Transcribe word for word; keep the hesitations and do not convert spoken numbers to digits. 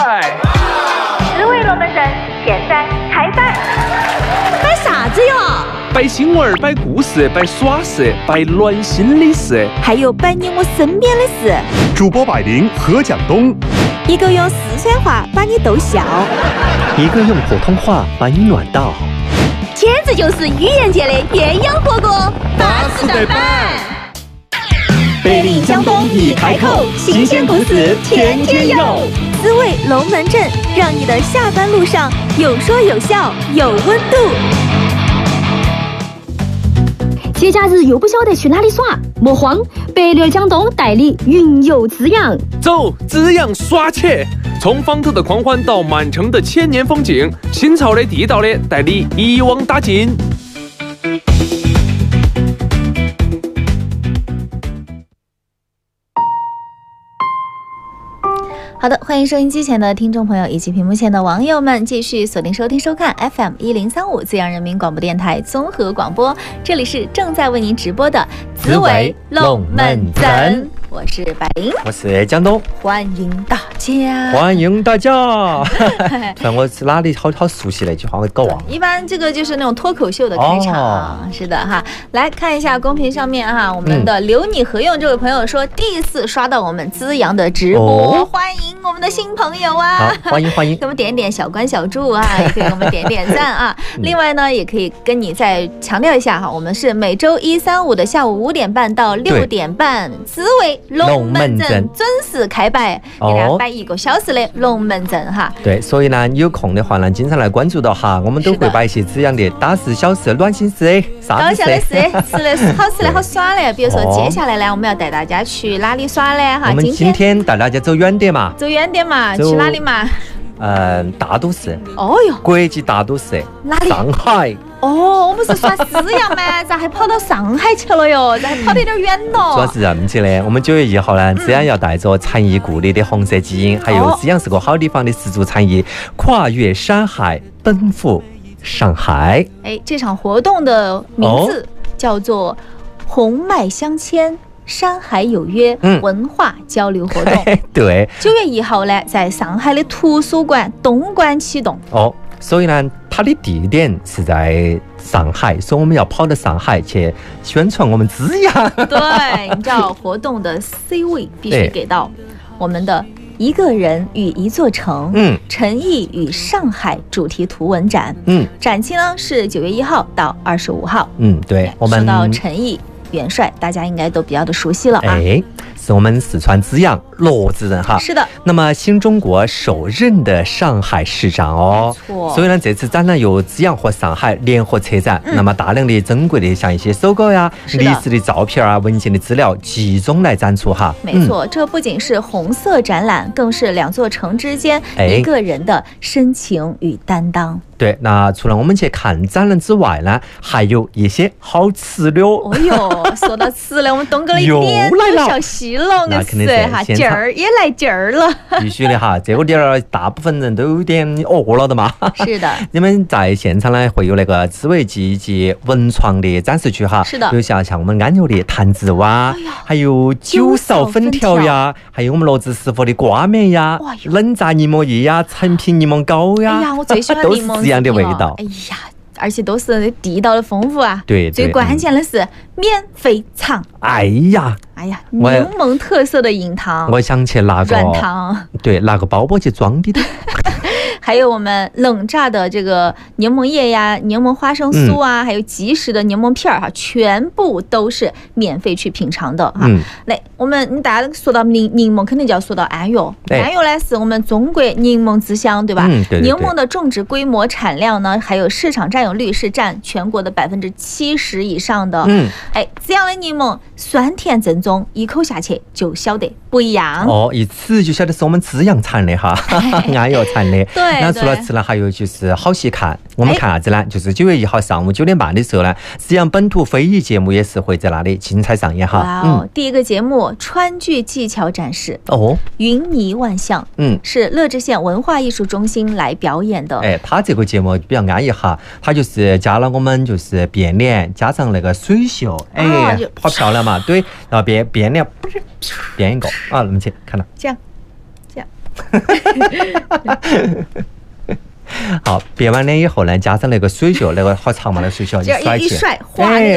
滋味龙门阵现在开摆。 摆啥子哟？ 摆新闻，摆故事，摆耍事，摆暖心的事， 还有摆你我身边的事。 主播百灵何蒋东， 一个用四川话把你逗笑， 一个用普通话把你暖到， 简直就是愚人节的鸳鸯火锅，巴适的板。 百灵江东一开口，新鲜故事天天有。 滋味龙门阵，让你的下班路上有说有笑有温度。 节假日又不晓得去哪里耍，莫慌，百灵江东带你云游滋养。 走，滋养耍起！从方头的狂欢到满城的千年风景，新潮的地道的，带你一网打尽。 好的，欢迎收音机前的听众朋友以及屏幕前的网友们，继续锁定收听收看 F M 一零三五滋养人民广播电台综合广播，这里是正在为您直播的滋味龙门阵，我是百灵， 我是江东， 欢迎大家， 欢迎大家。突然我是哪里好好熟悉那句话，我搞忘。 一般这个就是那种脱口秀的开场，哦、是的哈。来看一下公屏上面哈，我们的留你何用这位朋友说，第一次刷到我们滋养的直播，哦、欢迎我们的新朋友啊！ 欢迎欢迎， 给我们点点小关小注啊，也可以给我们点点赞啊。另外呢，也可以跟你再强调一下哈，我们是每周一、三、五的下午五点半到六点半，滋味龙门阵准时开摆，给大家摆一个小时的龙门阵哈。 对，所以呢，有空的话呢，经常来关注到哈，我们都会把一些滋养的大事小事、暖心事、 高效的事、吃的好吃的好耍的，比如说接下来呢，我们要带大家去哪里耍呢？哈， 我们今天带大家走远点嘛， 走远点嘛，去哪里嘛？ 嗯，大都市。 哦哟， 国际大都市。 哪里？ 上海。 哦，我们是耍滋养嘛，咋还跑到上海去了哟？咋还跑得有点远了？ 主要是这么子的，我们九月一号呢，滋养要带着禅意故里的红色基因，还有滋养是个好地方的十足禅意，跨越山海，奔赴上海。 哎，这场活动的名字叫做红脉相牵。山海有约，嗯、文化交流活动。 对， 九月一号呢，在上海的图书馆东馆启动。 哦，所以呢，它的地点是在上海，所以我们要跑到上海去宣传我们滋养。 对，你知道活动的 C 位必须给到我们的一个人与一座城，嗯，陈毅与上海主题图文展，嗯，展期呢是九月一号到二十五号。 嗯，对，我们说到陈毅元帅，大家应该都比较的熟悉了啊。 哎，是我们四川滋养罗子人哈。 是的。 那么新中国首任的上海市长哦。 没错。 所以呢，这次展览由滋养和上海联合策展，嗯、那么大量的珍贵的像一些手稿呀、历史的照片啊、文件的资料集中来展出哈。 没错，嗯、这不仅是红色展览，更是两座城之间一个人的深情与担当。 对，那除了我们去看展览之外呢，还有一些好吃的哦。 哦哟，说到吃的，我们东哥的脸都笑稀了， 那肯定是哈，劲儿也来劲儿了。 必须的哈，这个点儿大部分人都有点饿了的嘛。 是的， 你们在现场呢会有那个滋味记忆及文创的展示区哈。 是的， 比如像像我们安油的坛子蛙，哎、还有酒臊粉条呀，还有我们罗子师傅的挂面呀，冷榨柠檬叶呀，陈皮柠檬糕呀。 哎呀，我最喜欢柠檬。 这样的味道， 哎呀，而且都是地道的丰富啊！ 对， 最关键的是免费尝。 哎呀， 哎呀，柠檬特色的饮糖， 我想去拿个软糖， 对，拿个包包去装的。 还有我们冷榨的这个柠檬叶呀、柠檬花生酥啊，嗯、还有即食的柠檬片儿哈，全部都是免费去品尝的哈。嗯、来，我们你大家说到柠柠檬，肯定就要说到安油。安油呢是我们中国柠檬之乡，对吧？嗯、对对对。柠檬的种植规模、产量呢，还有市场占有率是占全国的百分之七十以上的。嗯，哎，这样的柠檬酸甜正宗，一口下去就晓得不一样。 哦，一吃就晓得是我们滋养产的哈，安油产的。 对。 那除了吃呢，还有就是好戏看。我们看啥子呢？就是九月一号上午九点半的时候呢，滋养本土非遗节目也是会在那里精彩上演哈。 哇哦！嗯、第一个节目川剧技巧展示哦，云泥万象，嗯，是乐至县文化艺术中心来表演的。 哎，他这个节目比较安逸哈，他就是加了我们就是变脸，加上那个水袖，哎，哦、好漂亮嘛。对，然后变变脸，变一个啊，那么去看到这样。 好，编完脸以后呢，加上那个水袖，那个好长嘛，那个水袖一甩起， 一甩，哗，那